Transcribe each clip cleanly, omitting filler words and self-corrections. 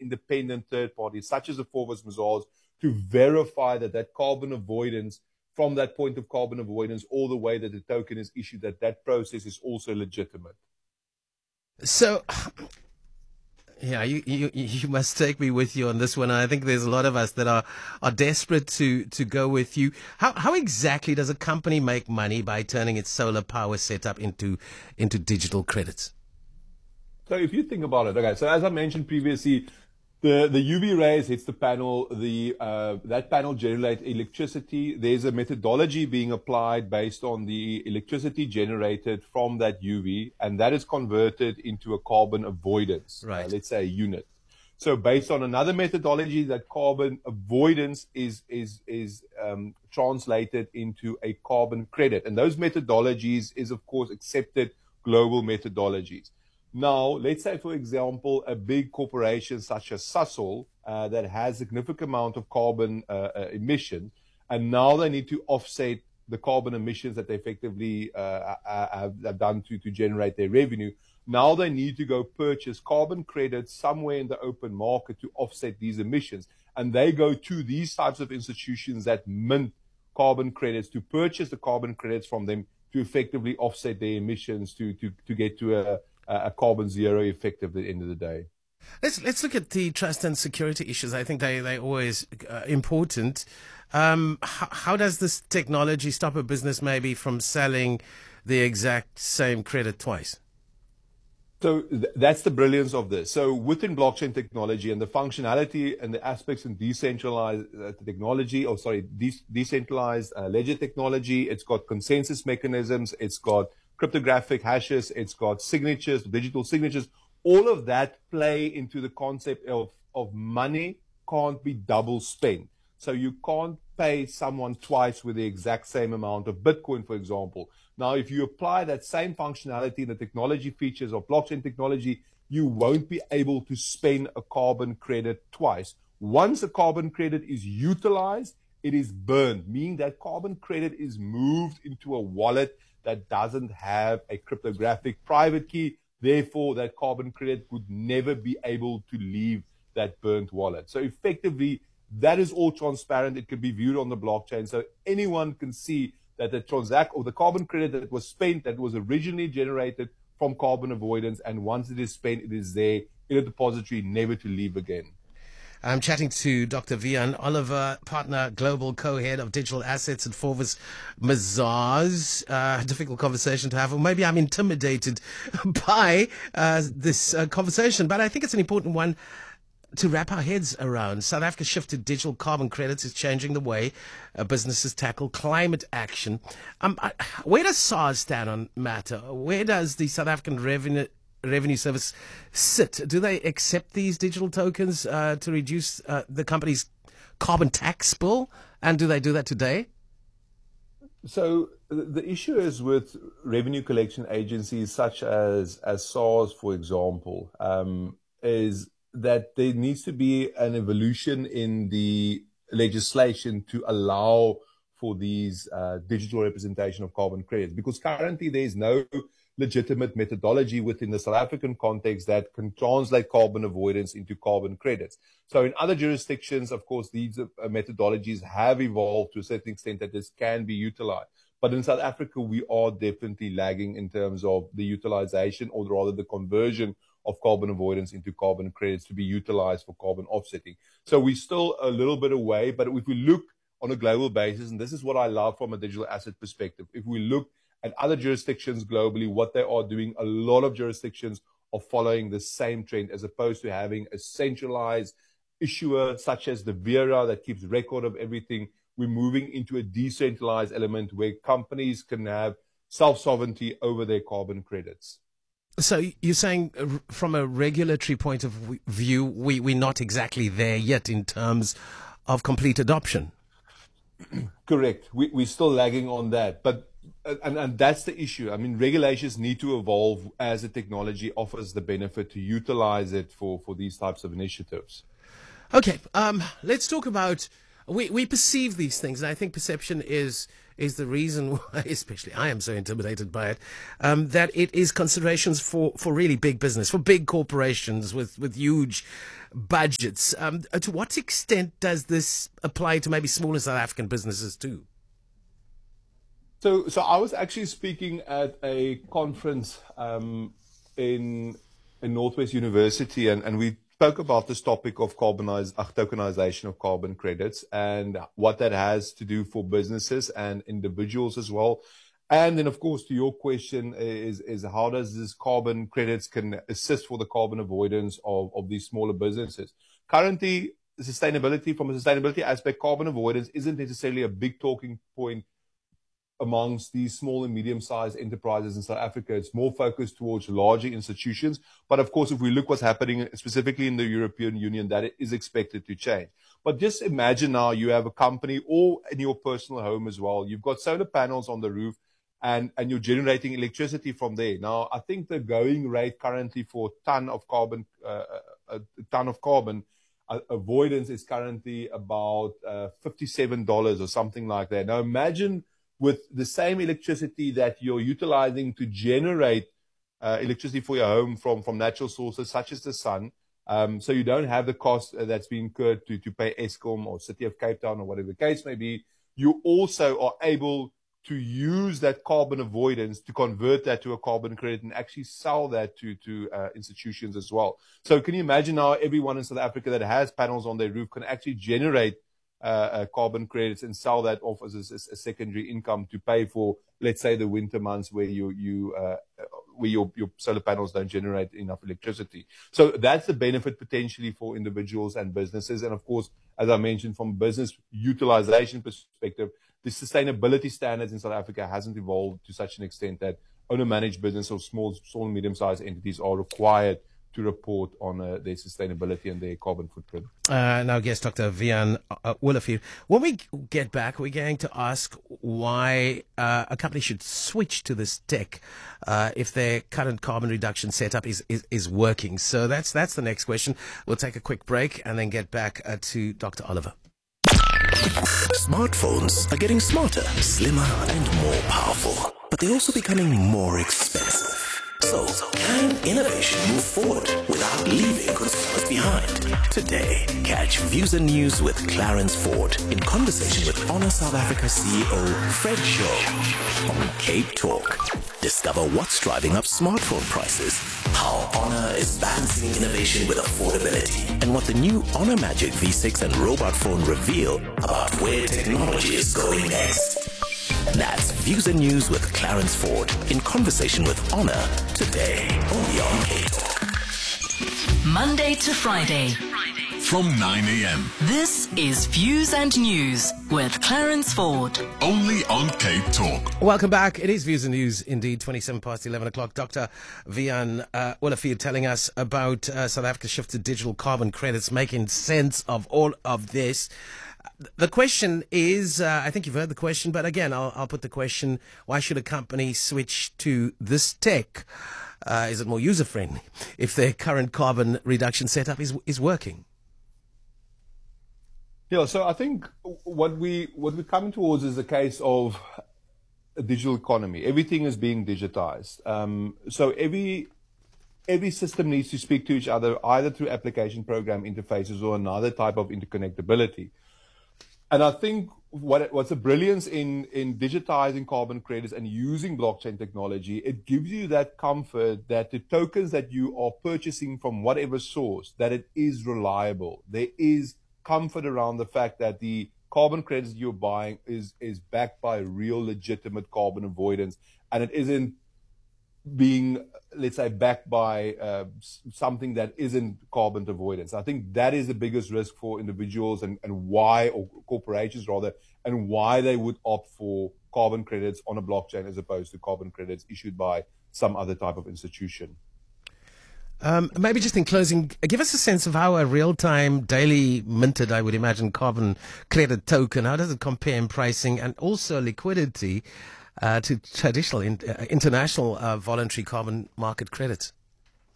independent third parties, such as the Forvis Mazars, to verify that carbon avoidance, from that point of carbon avoidance all the way that the token is issued, that process is also legitimate. So, yeah, you must take me with you on this one. I think there's a lot of us that are desperate to go with you. How exactly does a company make money by turning its solar power setup into digital credits? So if you think about it, okay, so as I mentioned previously, the UV rays hits the panel, that panel generates electricity. There's a methodology being applied based on the electricity generated from that UV, and that is converted into a carbon avoidance, right. Let's say a unit. So based on another methodology, that carbon avoidance is translated into a carbon credit. And those methodologies is, of course, accepted global methodologies. Now, let's say, for example, a big corporation such as Sasol that has a significant amount of carbon emission, and now they need to offset the carbon emissions that they effectively have done to generate their revenue. Now they need to go purchase carbon credits somewhere in the open market to offset these emissions. And they go to these types of institutions that mint carbon credits to purchase the carbon credits from them to effectively offset their emissions to get to a carbon zero effect at the end of the day. Let's look at the trust and security issues. I think they're always important. How does this technology stop a business maybe from selling the exact same credit twice? So that's the brilliance of this. So within blockchain technology and the functionality and the aspects in decentralized decentralized ledger technology, it's got consensus mechanisms, it's got cryptographic hashes, it's got signatures, digital signatures. All of that play into the concept of money can't be double spent. So you can't pay someone twice with the exact same amount of Bitcoin, for example. Now, if you apply that same functionality and the technology features of blockchain technology, you won't be able to spend a carbon credit twice. Once a carbon credit is utilized, it is burned, meaning that carbon credit is moved into a wallet that doesn't have a cryptographic private key. Therefore, that carbon credit would never be able to leave that burnt wallet. So effectively, that is all transparent. It can be viewed on the blockchain. So anyone can see that the carbon credit that was spent, that was originally generated from carbon avoidance, and once it is spent, it is there in a depository, never to leave again. I'm chatting to Dr. Wiaan Oliver, partner, global co-head of digital assets at Forvis Mazars. Difficult conversation to have, or maybe I'm intimidated by this conversation, but I think it's an important one to wrap our heads around. South Africa's shift to digital carbon credits is changing the way businesses tackle climate action. Where does SARS stand on matter? Where does the South African Revenue Service sit? Do they accept these digital tokens to reduce the company's carbon tax bill? And do they do that today? So the issue is with revenue collection agencies such as SARS, for example, is that there needs to be an evolution in the legislation to allow for these digital representation of carbon credits, because currently there is no legitimate methodology within the South African context that can translate carbon avoidance into carbon credits. So in other jurisdictions, of course, these methodologies have evolved to a certain extent that this can be utilized. But in South Africa, we are definitely lagging in terms of the utilization, or rather the conversion of carbon avoidance into carbon credits to be utilized for carbon offsetting. So we're still a little bit away, but if we look on a global basis, and this is what I love from a digital asset perspective, if we look at other jurisdictions globally, what they are doing, a lot of jurisdictions are following the same trend, as opposed to having a centralized issuer such as the Vera that keeps record of everything. We're moving into a decentralized element where companies can have self-sovereignty over their carbon credits. So you're saying from a regulatory point of view, we're not exactly there yet in terms of complete adoption? Correct. We're still lagging on that. But and that's the issue. I mean, regulations need to evolve as the technology offers the benefit to utilize it for these types of initiatives. Okay, let's talk about We perceive these things, and I think perception is the reason why, especially I am so intimidated by it, that it is considerations for really big business, for big corporations with huge budgets. To what extent does this apply to maybe smaller South African businesses too? So I was actually speaking at a conference in Northwest University, and we spoke about this topic of tokenization of carbon credits and what that has to do for businesses and individuals as well. And then, of course, to your question is how does this carbon credits can assist for the carbon avoidance of these smaller businesses? Currently, from a sustainability aspect, carbon avoidance isn't necessarily a big talking point amongst these small and medium-sized enterprises in South Africa. It's more focused towards larger institutions. But of course, if we look what's happening specifically in the European Union, that is expected to change. But just imagine now you have a company or in your personal home as well. You've got solar panels on the roof and you're generating electricity from there. Now, I think the going rate currently for a ton of carbon avoidance is currently about $57 or something like that. Now, imagine with the same electricity that you're utilizing to generate electricity for your home from natural sources such as the sun. So you don't have the cost that's being incurred to pay Eskom or City of Cape Town or whatever the case may be. You also are able to use that carbon avoidance to convert that to a carbon credit and actually sell that to institutions as well. So can you imagine now everyone in South Africa that has panels on their roof can actually generate carbon credits and sell that off as a secondary income to pay for, let's say, the winter months where where your solar panels don't generate enough electricity. So that's the benefit potentially for individuals and businesses. And of course, as I mentioned, from a business utilization perspective, the sustainability standards in South Africa hasn't evolved to such an extent that owner-managed business or small and medium-sized entities are required to report on their sustainability and their carbon footprint. Now, guest Dr. Wiaan Olivier. When we get back, we're going to ask why a company should switch to this tech if their current carbon reduction setup is working. So that's the next question. We'll take a quick break and then get back to Dr. Oliver. Smartphones are getting smarter, slimmer, and more powerful, but they're also becoming more expensive. So, can innovation move forward without leaving consumers behind? Today, catch Views and News with Clarence Ford in conversation with Honor South Africa CEO Fred Shaw on Cape Talk. Discover what's driving up smartphone prices, how Honor is balancing innovation with affordability, and what the new Honor Magic V6 and robot phone reveal about where technology is going next. That's Views and News with Clarence Ford in conversation with Honor today, only on Cape Talk. Monday to Friday from 9 a.m. This is Views and News with Clarence Ford. Only on Cape Talk. Welcome back. It is Views and News, indeed, 27 past 11 o'clock. Dr. Wiaan Olivier telling us about South Africa's shift to digital carbon credits, making sense of all of this. The question is, I think you've heard the question, but again, I'll put the question, why should a company switch to this tech? Is it more user-friendly if their current carbon reduction setup is working? Yeah, so I think what we're coming towards is a case of a digital economy. Everything is being digitized. So every system needs to speak to each other, either through application program interfaces or another type of interconnectability. And I think what's the brilliance in digitizing carbon credits and using blockchain technology, it gives you that comfort that the tokens that you are purchasing from whatever source, that it is reliable. There is comfort around the fact that the carbon credits you're buying is backed by real legitimate carbon avoidance, and it isn't being, let's say, backed by something that isn't carbon avoidance. I think that is the biggest risk for individuals and why, or corporations rather, and why they would opt for carbon credits on a blockchain as opposed to carbon credits issued by some other type of institution. Maybe just in closing, give us a sense of how a real-time, daily minted, I would imagine, carbon credit token, how does it compare in pricing and also liquidity to traditional international voluntary carbon market credits?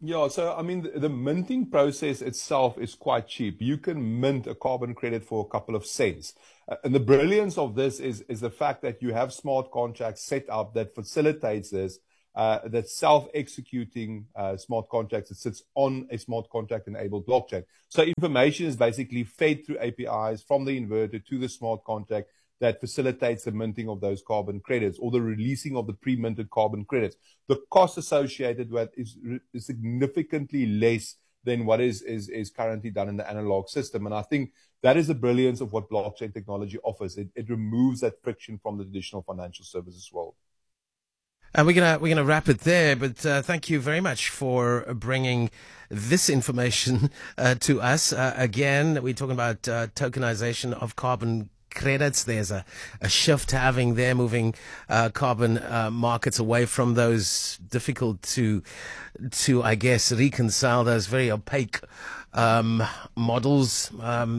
Yeah, so I mean, the minting process itself is quite cheap. You can mint a carbon credit for a couple of cents. And the brilliance of this is the fact that you have smart contracts set up that facilitates this, that self-executing smart contracts that sits on a smart contract-enabled blockchain. So information is basically fed through APIs from the inverter to the smart contract that facilitates the minting of those carbon credits or the releasing of the pre-minted carbon credits. The cost associated with is significantly less than what is currently done in the analog system. And I think that is the brilliance of what blockchain technology offers. It removes that friction from the traditional financial services world. And we're gonna wrap it there, but thank you very much for bringing this information to us. Again, we're talking about tokenization of carbon credits. There's a shift having there, moving carbon markets away from those difficult to I guess reconcile, those very opaque models.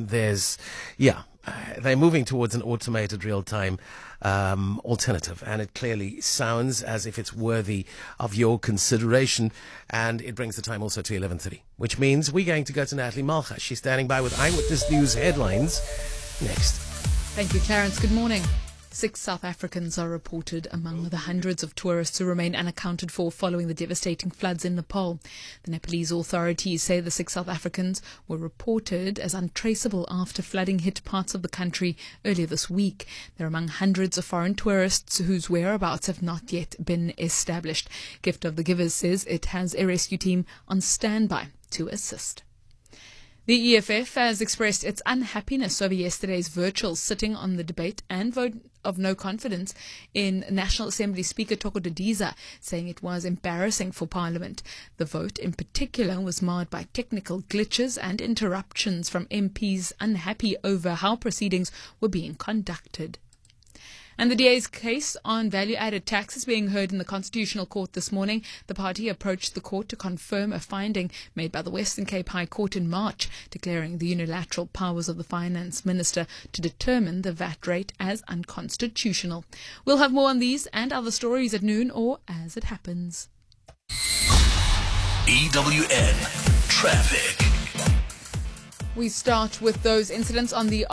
They're moving towards an automated real-time alternative, and it clearly sounds as if it's worthy of your consideration. And it brings the time also to 11:30, which means we're going to go to Natalie Malcha. She's standing by with Eyewitness News headlines next. Thank you, Clarence. Good morning. 6 South Africans are reported among the hundreds of tourists who remain unaccounted for following the devastating floods in Nepal. The Nepalese authorities say the 6 South Africans were reported as untraceable after flooding hit parts of the country earlier this week. They're among hundreds of foreign tourists whose whereabouts have not yet been established. Gift of the Givers says it has a rescue team on standby to assist. The EFF has expressed its unhappiness over yesterday's virtual sitting on the debate and vote of no confidence in National Assembly Speaker Thoko Didiza, saying it was embarrassing for Parliament. The vote in particular was marred by technical glitches and interruptions from MPs unhappy over how proceedings were being conducted. And the DA's case on value-added tax is being heard in the Constitutional Court this morning. The party approached the court to confirm a finding made by the Western Cape High Court in March, declaring the unilateral powers of the Finance Minister to determine the VAT rate as unconstitutional. We'll have more on these and other stories at noon or as it happens. EWN Traffic. We start with those incidents on the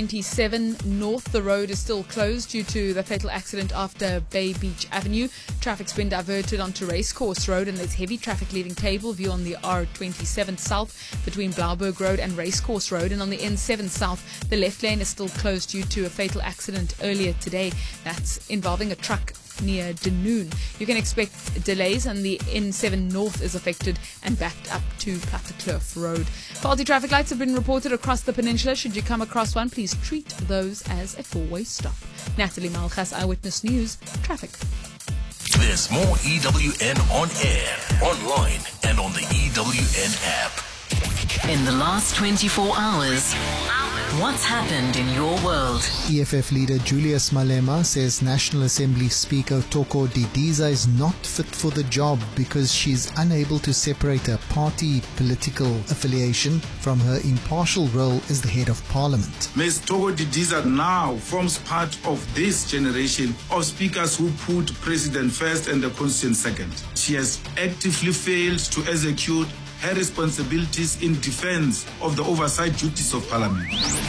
R27 North. The road is still closed due to the fatal accident after Bay Beach Avenue. Traffic's been diverted onto Racecourse Road, and there's heavy traffic leaving Tableview on the R27 South between Blauberg Road and Racecourse Road. And on the N7 South, the left lane is still closed due to a fatal accident earlier today. That's involving a truck near Dunoon. You can expect delays, and the N7 North is affected and backed up to Plattekloof Road. Faulty traffic lights have been reported across the peninsula. Should you come across one, please treat those as a four-way stop. Natalie Malchas, Eyewitness News, Traffic. There's more EWN on air, online, and on the EWN app. In the last 24 hours, what's happened in your world? EFF leader Julius Malema says National Assembly Speaker Thoko Didiza is not fit for the job because she's unable to separate her party political affiliation from her impartial role as the head of parliament. Ms. Thoko Didiza now forms part of this generation of speakers who put president first and the constitution second. She has actively failed to execute her responsibilities in defense of the oversight duties of Parliament.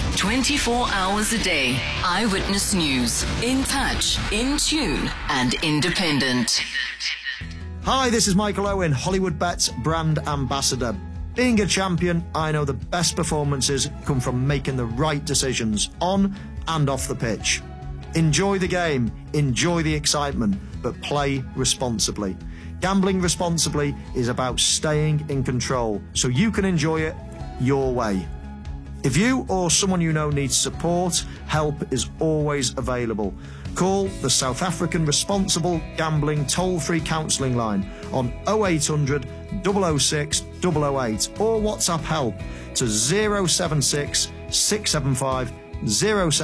24 hours a day. Eyewitness News. In touch, in tune, and independent. Hi, this is Michael Owen, Hollywood Bets brand ambassador. Being a champion, I know the best performances come from making the right decisions on and off the pitch. Enjoy the game, enjoy the excitement, but play responsibly. Gambling responsibly is about staying in control so you can enjoy it your way. If you or someone you know needs support, help is always available. Call the South African Responsible Gambling toll-free counselling line on 0800 006 008 or WhatsApp help to 076 675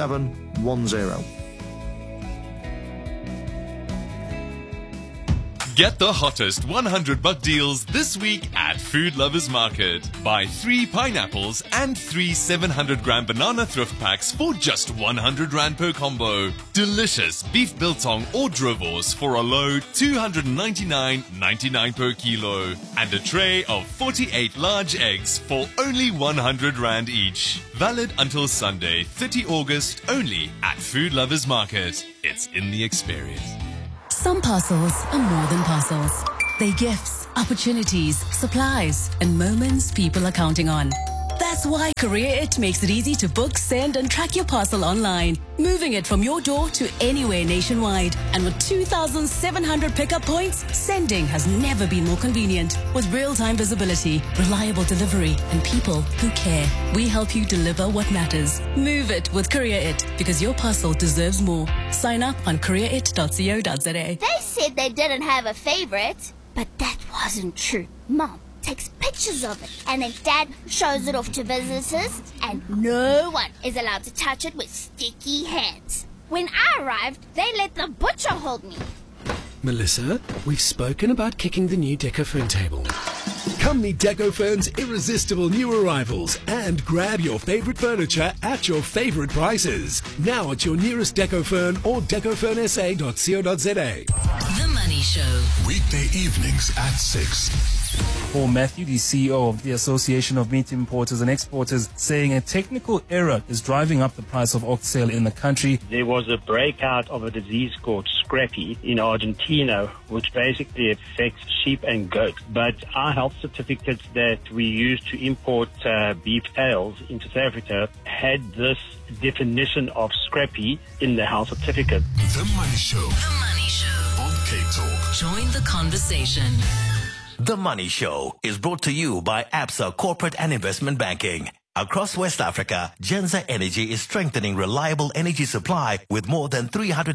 0710. Get the hottest 100 buck deals this week at Food Lovers Market. Buy 3 pineapples and 3 700-gram banana thrift packs for just 100 Rand per combo. Delicious beef biltong or drovos for a low 299.99 per kilo. And a tray of 48 large eggs for only 100 Rand each. Valid until Sunday, 30 August, only at Food Lovers Market. It's in the experience. Some parcels are more than parcels. They're gifts, opportunities, supplies, and moments people are counting on. That's why CourierIt makes it easy to book, send, and track your parcel online, moving it from your door to anywhere nationwide. And with 2,700 pickup points, sending has never been more convenient. With real-time visibility, reliable delivery, and people who care, we help you deliver what matters. Move it with CourierIt, because your parcel deserves more. Sign up on courierit.co.za. They said they didn't have a favorite, but that wasn't true. Mom takes pictures of it, and then Dad shows it off to visitors, and no one is allowed to touch it with sticky hands. When I arrived, they let the butcher hold me. Melissa, we've spoken about kicking the new Decophone table. Come meet Decophone's irresistible new arrivals and grab your favorite furniture at your favorite prices. Now at your nearest Decophone or decophoneSA.co.za. The Money Show. Weekday evenings at 6. Paul Matthew, the CEO of the Association of Meat Importers and Exporters, saying a technical error is driving up the price of oxtail in the country. There was a breakout of a disease called scrappy in Argentina, which basically affects sheep and goat. But our health certificates that we used to import beef tails into South Africa had this definition of scrappy in the health certificate. The Money Show. The Money Show. On Cape Talk. Join the conversation. The Money Show is brought to you by Absa Corporate and Investment Banking. Across West Africa, Genza Energy is strengthening reliable energy supply with more than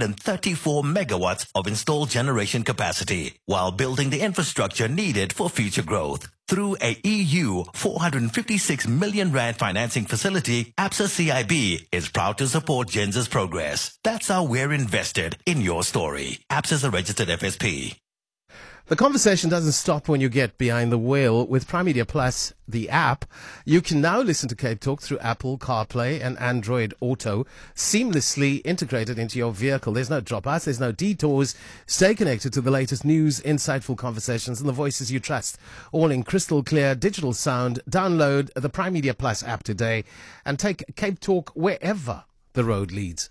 334 megawatts of installed generation capacity, while building the infrastructure needed for future growth. Through a EU 456 million rand financing facility, Absa CIB is proud to support Genza's progress. That's how we're invested in your story. Absa is a registered FSP. The conversation doesn't stop when you get behind the wheel. With Prime Media Plus, the app, you can now listen to Cape Talk through Apple CarPlay and Android Auto, seamlessly integrated into your vehicle. There's no dropouts, there's no detours. Stay connected to the latest news, insightful conversations, and the voices you trust, all in crystal clear digital sound. Download the Prime Media Plus app today and take Cape Talk wherever the road leads.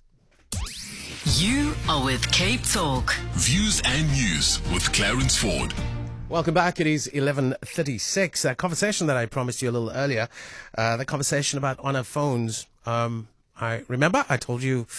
You are with Cape Talk. Views and news with Clarence Ford. Welcome back. It is 11:36. That conversation that I promised you a little earlier, the conversation about Honor phones. I remember I told you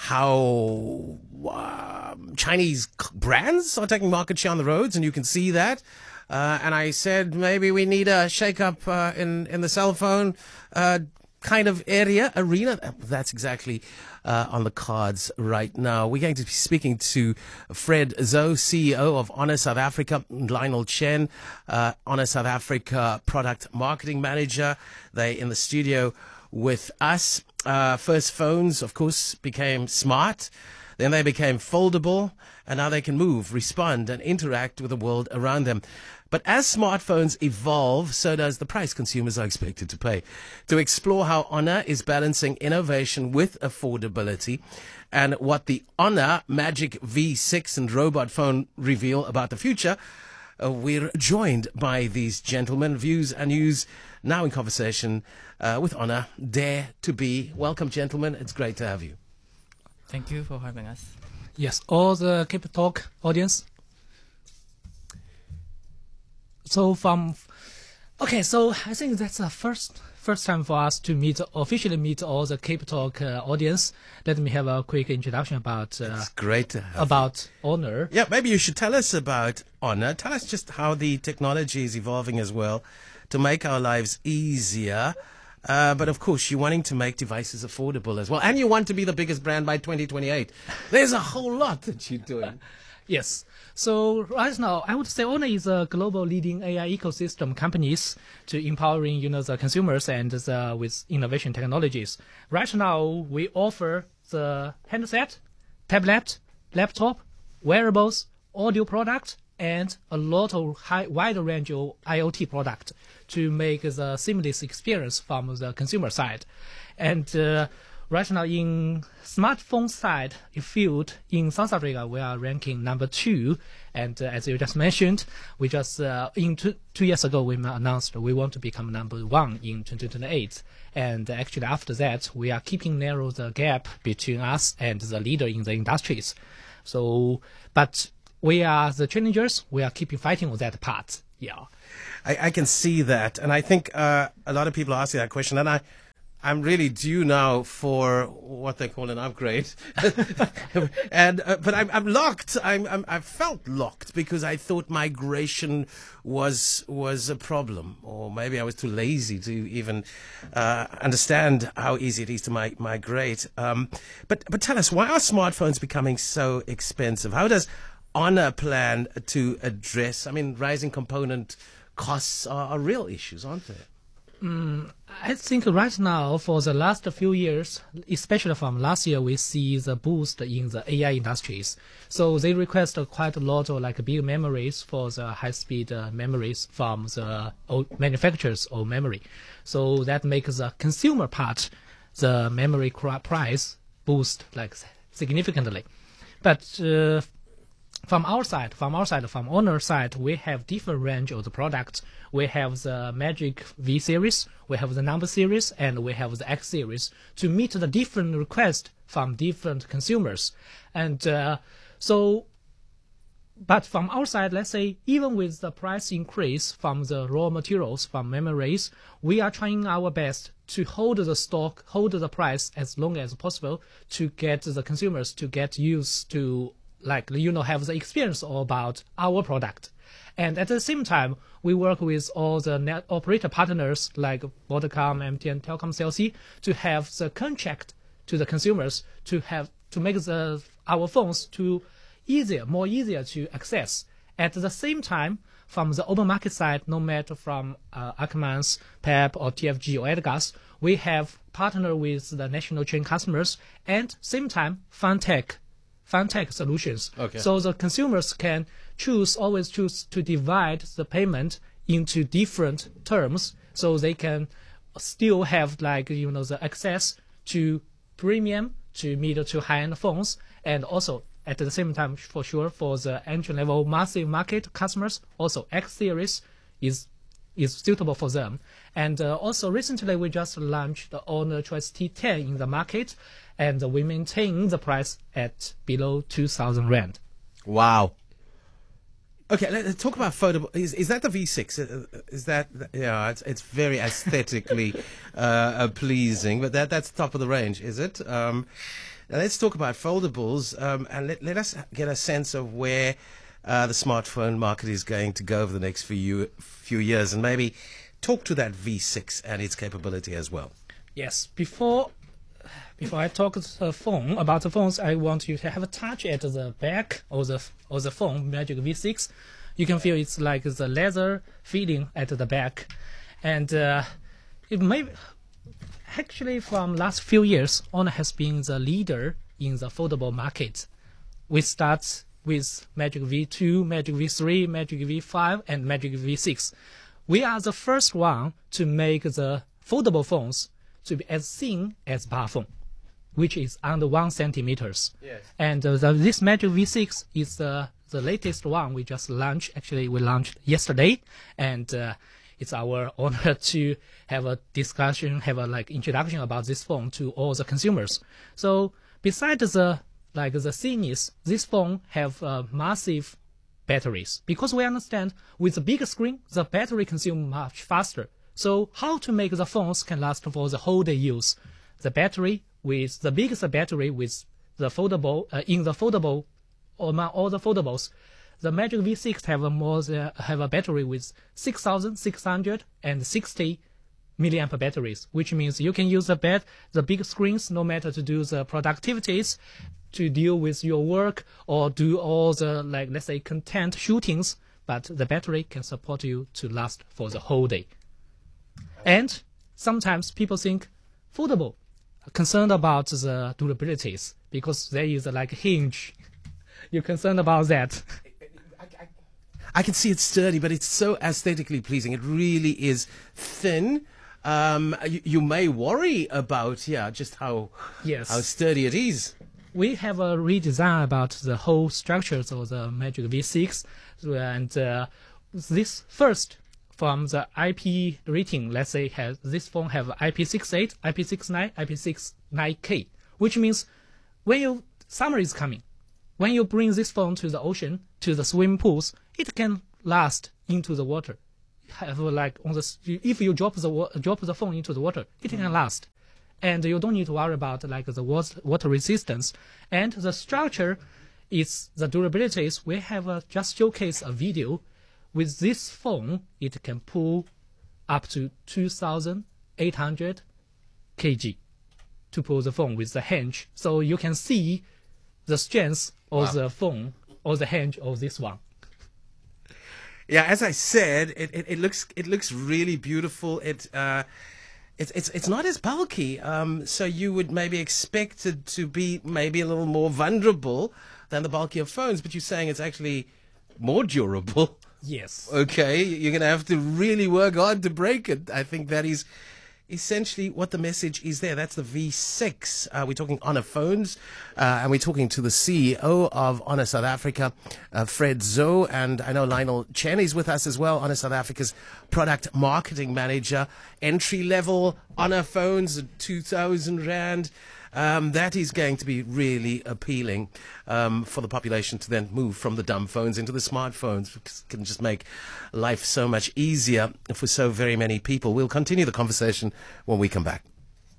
how Chinese brands are taking market share on the roads, and you can see that. And I said maybe we need a shake-up in the cell phone kind of arena. That's exactly on the cards right now. We're going to be speaking to Fred Zoe, CEO of Honor South Africa, Lionel Chen, Honor South Africa Product Marketing Manager. They're in the studio with us. First phones, of course, became smart. Then they became foldable, and now they can move, respond, and interact with the world around them. But as smartphones evolve, so does the price consumers are expected to pay. To explore how Honor is balancing innovation with affordability and what the Honor Magic V6 and robot phone reveal about the future, we're joined by these gentlemen. Views and news now in conversation with Honor. Dare to be. Welcome, gentlemen. It's great to have you. Thank you for having us. Yes, all the Cape Talk audience. So I think that's the first time for us to officially meet all the Cape Talk audience. Let me have a quick introduction about it's great to have about Honor. Yeah, maybe you should tell us about Honor. Tell us just how the technology is evolving as well to make our lives easier. But of course, you're wanting to make devices affordable as well, and you want to be the biggest brand by 2028. There's a whole lot that you're doing. Yes. So right now, I would say Honor is a global leading AI ecosystem companies to empowering the consumers and with innovation technologies. Right now, we offer the handset, tablet, laptop, wearables, audio product, and a lot of wide range of IoT product to make the seamless experience from the consumer side. And right now in smartphone side field in South Africa, we are ranking number 2. And as you just mentioned, we just in 2 years ago we announced we want to become number 1 in 2028. And actually after that, we are keeping narrow the gap between us and the leader in the industries. So, but we are the challengers. We are keeping fighting on that part. Yeah, I can see that, and I think a lot of people are asking that question, and I'm really due now for what they call an upgrade, and but I'm locked. I felt locked because I thought migration was a problem, or maybe I was too lazy to even understand how easy it is to migrate. But tell us, why are smartphones becoming so expensive? How does Honor plan to address? I mean, rising component costs are real issues, aren't they? I think right now, for the last few years, especially from last year, we see the boost in the AI industries. So they request quite a lot of like big memories for the high-speed memories from the manufacturers of memory. So that makes the consumer part, the memory price boost like significantly. But from our side, from Honor side, we have different range of the products. We have the Magic V series, we have the Number series, and we have the X series to meet the different requests from different consumers. And but from our side, let's say, even with the price increase from the raw materials, from memories, we are trying our best to hold the stock, hold the price as long as possible to get the consumers to get used to, like, have the experience about our product. And at the same time, we work with all the net operator partners like Vodacom, MTN, Telkom, CLC to have the contract to the consumers to make our phones more easier to access. At the same time, from the open market side, no matter from Ackermans, PEP, or TFG or Edgars, we have partnered with the national chain customers and same time fintech solutions. Okay. So the consumers can always choose to divide the payment into different terms, so they can still have the access to premium, to mid to high-end phones, and also at the same time, for sure, for the entry-level massive market customers, also X series is suitable for them. And also recently we just launched the Honor Choice T10 in the market, and we maintain the price at below 2,000 Rand. Wow. Okay, let's talk about foldable. Is that the V6? Is that, yeah, it's very aesthetically pleasing, but that's top of the range, is it? Now let's talk about foldables, and let us get a sense of where the smartphone market is going to go over the next few years, and maybe talk to that V6 and its capability as well. Yes, before I talk about the phones, I want you to have a touch at the back of the phone, Magic V6. You can feel it's like the leather feeling at the back, and it may actually from last few years, Honor has been the leader in the foldable market. We start with Magic V2, Magic V3, Magic V5, and Magic V6. We are the first one to make the foldable phones to be as thin as bar phone, which is under 1 centimeters. Yes. And this Magic V6 is the latest one we just launched. Actually, we launched yesterday, and it's our honor to have a discussion, have a introduction about this phone to all the consumers. So besides the thinness, this phone have massive batteries, because we understand with the bigger screen, the battery consumes much faster. So how to make the phones can last for the whole day use? The battery with the biggest battery with the foldable among all the foldables, the Magic V6 have a battery with 6,660 milliamp batteries, which means you can use the big screens no matter to do the productivities, to deal with your work, or do all the let's say content shootings, but the battery can support you to last for the whole day. And sometimes people think foldable, concerned about the durabilities because there is a hinge. You're concerned about that. I can see it's sturdy, but it's so aesthetically pleasing. It really is thin. You may worry about, just how sturdy it is. We have a redesign about the whole structures of the Magic V6, and this first from the IP rating. Let's say this phone have IP68, IP69, IP69K, which means when summer is coming, when you bring this phone to the ocean, to the swimming pools, it can last into the water. If you drop the phone into the water, it can last. And you don't need to worry about the water resistance. And the structure is the durabilities. We have just showcased a video. With this phone, it can pull up to 2,800 kg to pull the phone with the hinge. So you can see the strength of the phone or the hinge of this one. Yeah, as I said, it looks really beautiful. It's not as bulky, so you would maybe expect it to be maybe a little more vulnerable than the bulkier phones, but you're saying it's actually more durable. Yes. Okay, you're going to have to really work hard to break it. I think that is essentially what the message is there. That's the V6. We're talking Honor phones, and we're talking to the CEO of Honor South Africa, Fred Zoe, and I know Lionel Chen is with us as well, Honor South Africa's product marketing manager. Entry-level Honor phones, 2,000 Rand. That is going to be really appealing for the population to then move from the dumb phones into the smartphones. It can just make life so much easier for so very many people. We'll continue the conversation when we come back.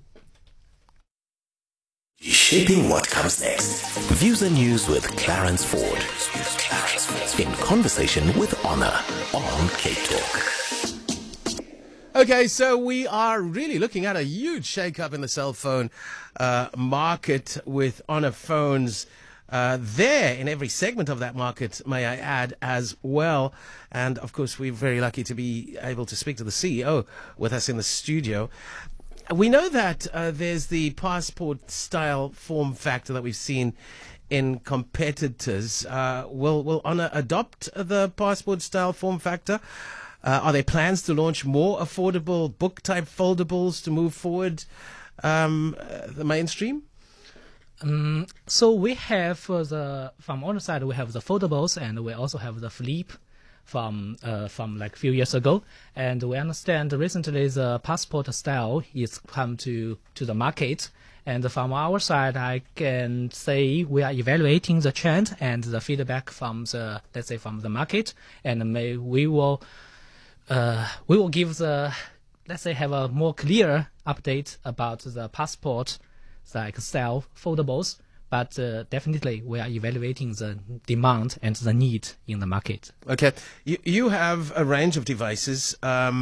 Shaping what comes next. Views and News with Clarence Ford. In conversation with Honor on Cape Talk. Okay, so we are really looking at a huge shake-up in the cell phone market with Honor phones there in every segment of that market, may I add, as well. And, of course, we're very lucky to be able to speak to the CEO with us in the studio. We know that there's the passport-style form factor that we've seen in competitors. Will Honor adopt the passport-style form factor? Are there plans to launch more affordable book-type foldables to move forward the mainstream? So we have from Honor side, we have the foldables, and we also have the flip from like a few years ago. And we understand recently the passport style is come to the market. And from our side, I can say we are evaluating the trend and the feedback from the, let's say, from the market, and we will give let's say, have a more clear update about the passport like style foldables. But definitely we are evaluating the demand and the need in the market. Okay. You have a range of devices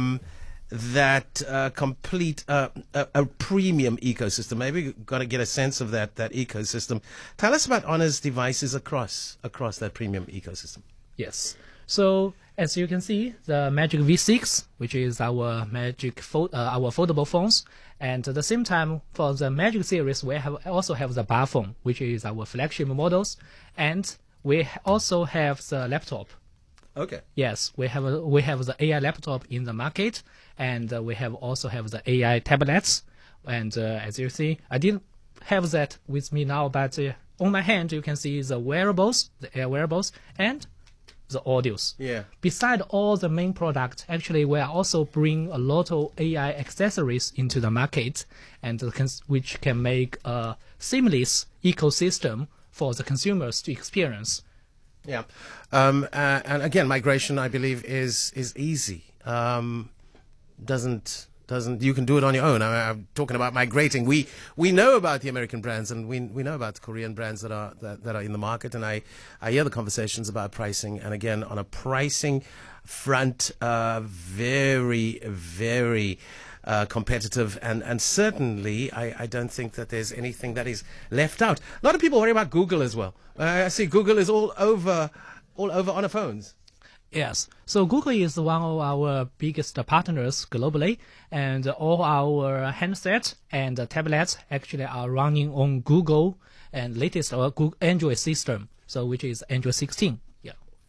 that complete a premium ecosystem. Maybe we've got to get a sense of that ecosystem. Tell us about Honor's devices across that premium ecosystem. Yes. So as you can see, the Magic V6, which is our our foldable phones, and at the same time for the Magic series, we also have the bar phone, which is our flagship models, and we also have the laptop. Okay. Yes, we have the AI laptop in the market, and we also have the AI tablets. And as you see, I didn't have that with me now, but on my hand you can see the wearables, the AI wearables, and the audios. Yeah. Beside all the main products, actually we are also bring a lot of AI accessories into the market, and which can make a seamless ecosystem for the consumers to experience. Yeah. And again, migration, I believe, is easy. You can do it on your own. I'm talking about migrating. We know about the American brands, and we know about the Korean brands that are in the market, and I hear the conversations about pricing. And again, on a pricing front, very, very competitive, and certainly I don't think that there's anything that is left out. A lot of people worry about Google as well. I see Google is all over Honor phones. Yes. So Google is one of our biggest partners globally, and all our handsets and tablets actually are running on Google and latest Google Android system, so which is Android 16. Yeah.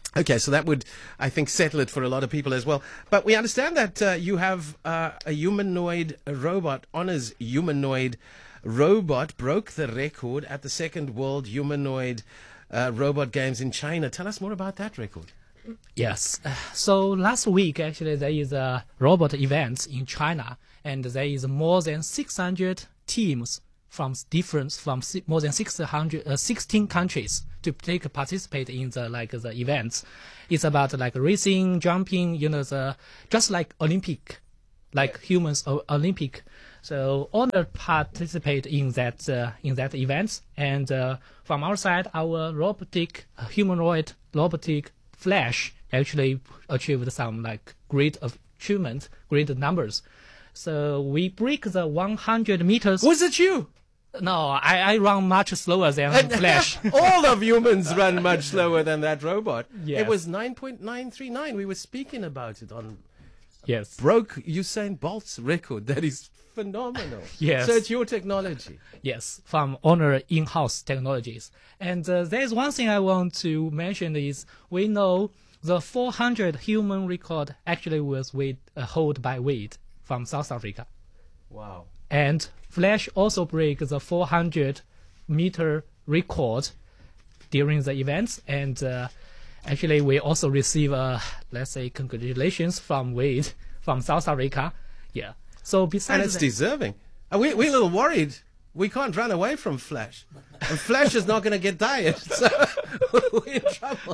Okay, so that would, I think, settle it for a lot of people as well. But we understand that you have a humanoid robot. Honor's humanoid robot broke the record at the Second World Humanoid Robot Games in China. Tell us more about that record. Yes. So last week, actually, there is a robot event in China, and there is more than 600 teams from more than 16 countries to participate in the events. It's about like racing, jumping, just like Olympic, like humans Olympic. So Honor participate in that event, and from our side, our humanoid robotic Flash actually achieved some like great achievement, great numbers. So we break the 100 meters. Was it you? No, I run much slower than Flash. All of humans run much slower than that robot. Yes. It was 9.939. We were speaking about it on. Yes. Broke Usain Bolt's record. That is phenomenal. Yes. So it's your technology. Yes, from Honor in-house technologies. And there's one thing I want to mention is we know the 400 human record actually was held by Wade from South Africa. Wow. And Flash also break the 400-meter record during the events. And actually, we also receive, let's say, congratulations from Wade from South Africa. Yeah. So besides, and it's deserving. We're a little worried. We can't run away from Flash, and Flash is not going to get tired, so we're in trouble.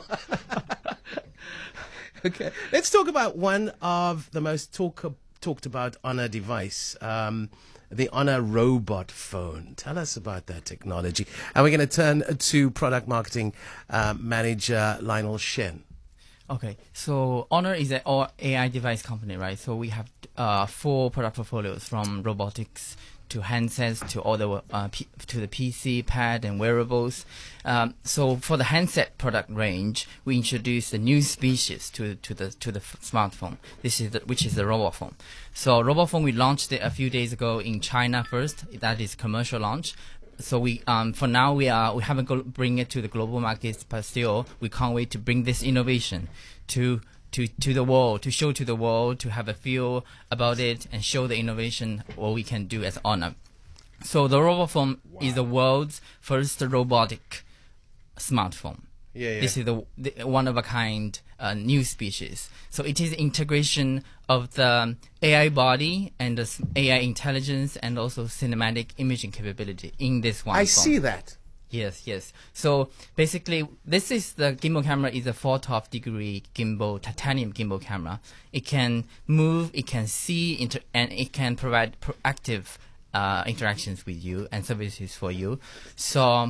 Okay, let's talk about one of the most talked about Honor device, the Honor Robot Phone. Tell us about that technology, and we're going to turn to product marketing manager Lionel Shen. Okay, so Honor is an AI device company, right? So we have 4 product portfolios, from robotics to handsets to all the to the PC, pad, and wearables. So for the handset product range, we introduced a new species to the smartphone. Which is the robot phone. So robot phone, we launched it a few days ago in China first. That is commercial launch. So we for now we haven't bring it to the global markets, but still we can't wait to bring this innovation to the world, to show to the world, to have a feel about it and show the innovation what we can do as Honor. So the robot phone is the world's first robotic smartphone. Yeah. This is the one of a kind new species. So it is integration of the AI body and the AI intelligence and also cinematic imaging capability in this one phone. I see that. Yes. So basically, this is the gimbal camera is a 4th degree gimbal, titanium gimbal camera. It can move, it can see, and it can provide proactive interactions with you and services for you. So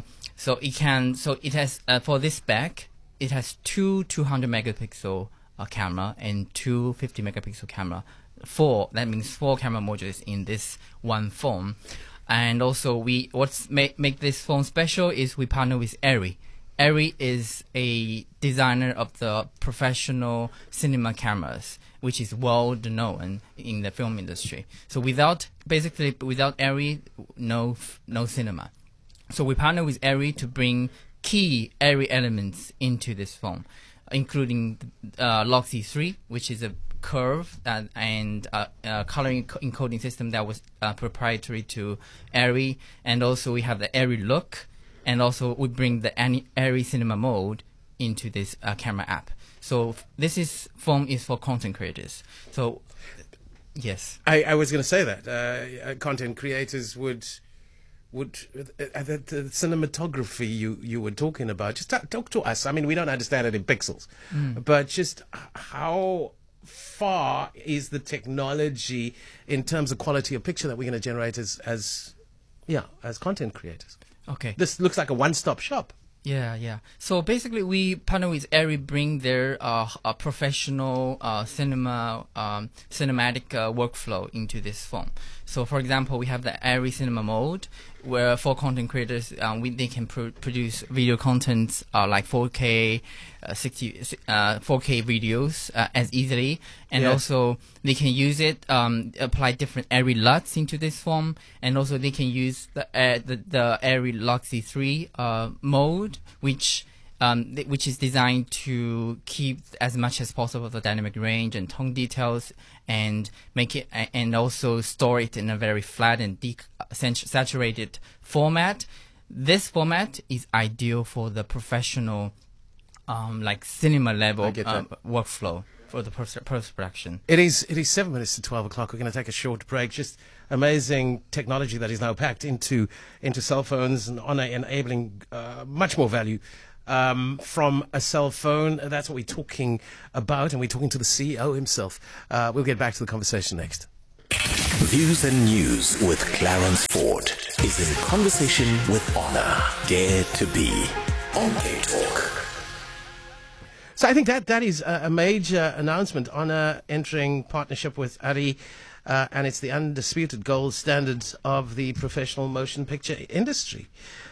it has for this spec, it has 200 megapixel camera and 50 megapixel camera. That means 4 camera modules in this one phone. And also, what's make this phone special is we partner with Arri. Arri is a designer of the professional cinema cameras, which is well known in the film industry. So without Arri, no cinema. So we partner with Arri to bring key Arri elements into this phone, including LOXI 3, which is a curve and color encoding system that was proprietary to Arri, and also we have the Arri look, and also we bring the Arri cinema mode into this camera app. So this phone is for content creators. So yes, I was going to say that content creators would the cinematography you were talking about. Just talk to us. I mean, we don't understand it in pixels, but just how far is the technology in terms of quality of picture that we're going to generate as content creators? Okay, this looks like a one-stop shop. Yeah. So basically, we partner with Arri, bring their professional cinematic workflow into this phone. So, for example, we have the Arri Cinema mode, where for content creators, they can produce video content like 4K, 4K videos as easily, and also they can use it, apply different Arri LUTs into this phone, and also they can use the Arri LOXI 3 mode, which which is designed to keep as much as possible the dynamic range and tone details, and make it, and also store it in a very flat and saturated format. This format is ideal for the professional, like cinema level workflow for the post-production. It is 7 minutes to 12 o'clock. We're going to take a short break. Just amazing technology that is now packed into cell phones, and Honor enabling much more value from a cell phone. That's what we're talking about, and we're talking to the CEO himself. We'll get back to the conversation next. Views and News with Clarence Ford is in conversation with Honor. Dare to be on K-Talk. So I think that is a major announcement. Honor entering partnership with ARRI, and it's the undisputed gold standard of the professional motion picture industry.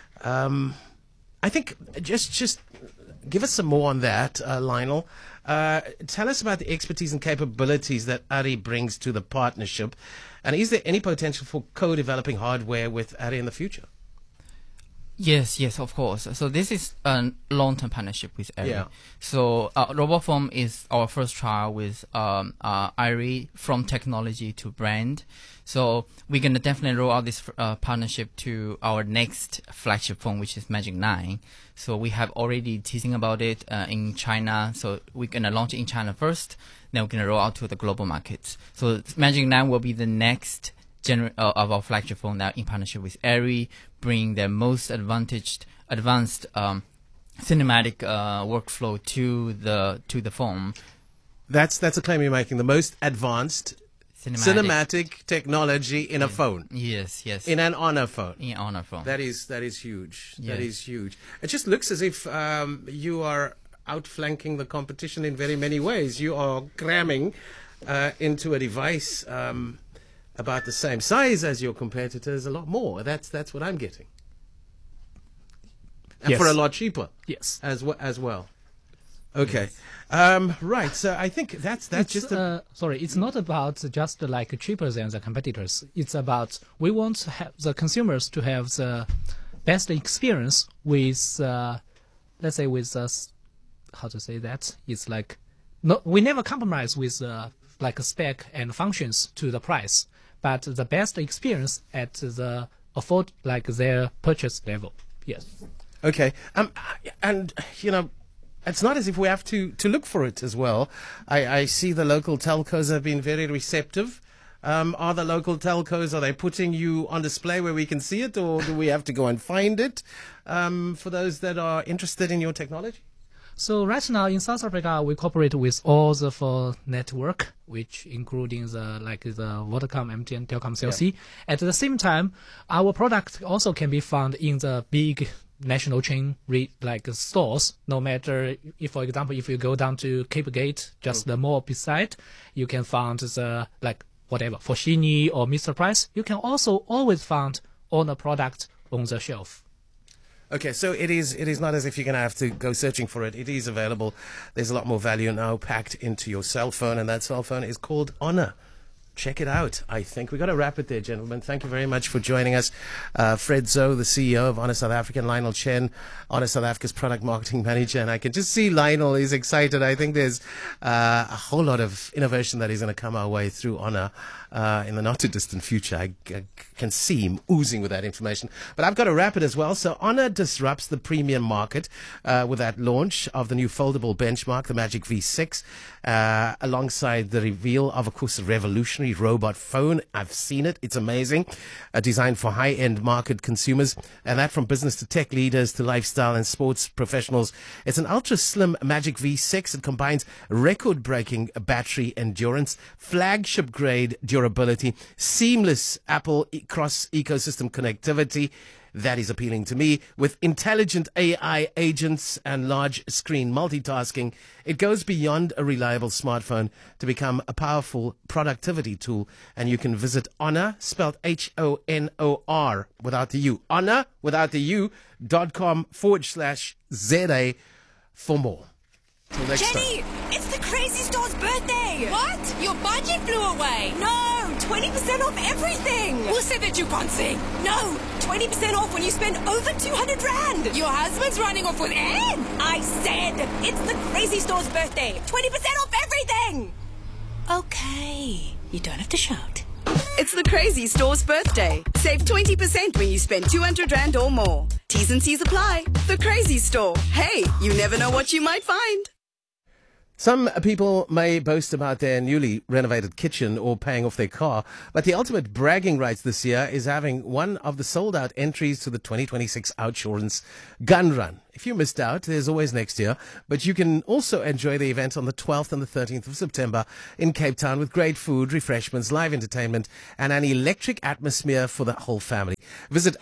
I think just give us some more on that, Lionel. Tell us about the expertise and capabilities that ARRI brings to the partnership, and is there any potential for co-developing hardware with ARRI in the future? Yes, of course. So this is a long-term partnership with ARRI. Yeah. So RoboForm is our first trial with ARRI, from technology to brand. So we're going to definitely roll out this partnership to our next flagship phone, which is Magic 9. So we have already teasing about it in China. So we're going to launch it in China first, then we're going to roll out to the global markets. So Magic 9 will be the next of our flagship phone now in partnership with ARRI, bring their most advanced cinematic workflow to the phone. That's a claim you're making. The most advanced cinematic technology in a phone. Yes. In an Honor phone. In Honor phone. That is huge. Yes. That is huge. It just looks as if you are outflanking the competition in very many ways. You are cramming into a device about the same size as your competitors, a lot more. That's what I'm getting. And Yes. for a lot cheaper. Yes. As well. Okay. Right. So I think that's just sorry, it's not about just like cheaper than the competitors. It's about we want to have the consumers to have the best experience with, let's say, with how to say that? It's like we never compromise with like a spec and functions to the price, but the best experience at the their purchase level. Yes. Okay. And it's not as if we have to look for it as well. I see the local telcos have been very receptive. Are the local telcos, are they putting you on display where we can see it, or do we have to go and find it for those that are interested in your technology? So right now in South Africa, we cooperate with all the 4 network, which including the Vodacom, MTN, Telkom, CLC. Yeah. At the same time, our product also can be found in the big national chain stores. No matter if, for example, if you go down to Cape Gate, just the mall beside, you can find the whatever Foschini or Mr. Price. You can also always find all the product on the shelf. Okay, so it is not as if you're going to have to go searching for it. It is available. There's a lot more value now packed into your cell phone, and that cell phone is called Honor. Check it out, I think. We've got to wrap it there, gentlemen. Thank you very much for joining us. Fred Zoe, the CEO of Honor South Africa, Lionel Chen, Honor South Africa's product marketing manager, and I can just see Lionel is excited. I think there's a whole lot of innovation that is going to come our way through Honor in the not-too-distant future. I can see him oozing with that information. But I've got to wrap it as well. So Honor disrupts the premium market with that launch of the new foldable benchmark, the Magic V6, alongside the reveal of course, a revolutionary robot phone. I've seen it. It's amazing. Designed for high-end market consumers, and that from business to tech leaders to lifestyle and sports professionals. It's an ultra-slim Magic V6. It combines record-breaking battery endurance, flagship-grade durability, seamless Apple cross-ecosystem connectivity. That is appealing to me. With intelligent AI agents and large screen multitasking, it goes beyond a reliable smartphone to become a powerful productivity tool. And you can visit Honor, spelled HONOR without the U, Honor without the U.com/ZA for more. Till next time. Jenny, it's the crazy store's birthday. What? Your budget flew away. No, 20% off everything. Who said that you can't sing? No, 20% off when you spend over 200 Rand. Your husband's running off with Anne. I said, it's the Crazy Store's birthday. 20% off everything. Okay, you don't have to shout. It's the Crazy Store's birthday. Save 20% when you spend 200 Rand or more. T's and C's apply. The Crazy Store. Hey, you never know what you might find. Some people may boast about their newly renovated kitchen or paying off their car, but the ultimate bragging rights this year is having one of the sold-out entries to the 2026 Outsurance Gun Run. If you missed out, there's always next year, but you can also enjoy the event on the 12th and the 13th of September in Cape Town with great food, refreshments, live entertainment, and an electric atmosphere for the whole family. Visit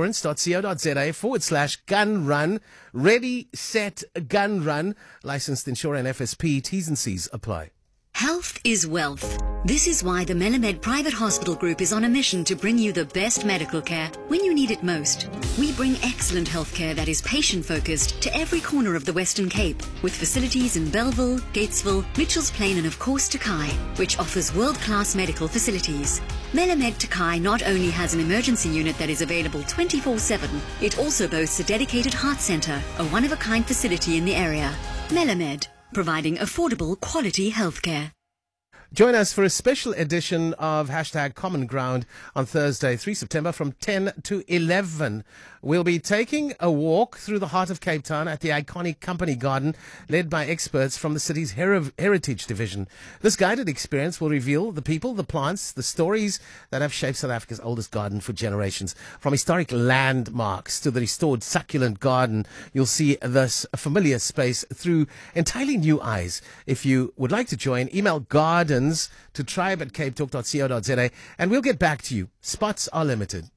outsurance.co.za/gun run. Ready, set, gun run. Licensed insurer and FSP. T's and C's apply. Health is wealth. This is why the Melamed Private Hospital Group is on a mission to bring you the best medical care when you need it most. We bring excellent healthcare that is patient-focused to every corner of the Western Cape, with facilities in Bellville, Gatesville, Mitchells Plain and of course Takai, which offers world-class medical facilities. Melamed Takai not only has an emergency unit that is available 24/7, it also boasts a dedicated heart centre, a one-of-a-kind facility in the area. Melamed, providing affordable, quality healthcare. Join us for a special edition of #Common Ground on Thursday, 3 September from 10 to 11. We'll be taking a walk through the heart of Cape Town at the iconic Company Garden, led by experts from the city's Heritage Division. This guided experience will reveal the people, the plants, the stories that have shaped South Africa's oldest garden for generations. From historic landmarks to the restored succulent garden, you'll see this familiar space through entirely new eyes. If you would like to join, email gardens to tribe@capetalk.co.za and we'll get back to you. Spots are limited.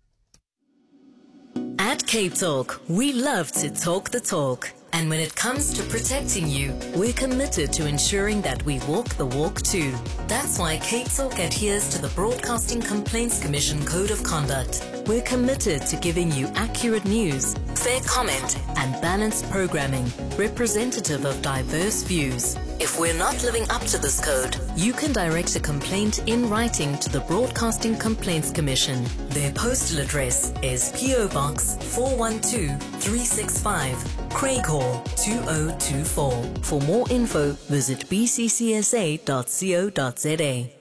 At Cape Talk, we love to talk the talk. And when it comes to protecting you, we're committed to ensuring that we walk the walk too. That's why Cape Talk adheres to the Broadcasting Complaints Commission Code of Conduct. We're committed to giving you accurate news, fair comment, and balanced programming, representative of diverse views. If we're not living up to this code, you can direct a complaint in writing to the Broadcasting Complaints Commission. Their postal address is PO Box 412365, Craighall 2024. For more info, visit bccsa.co.za.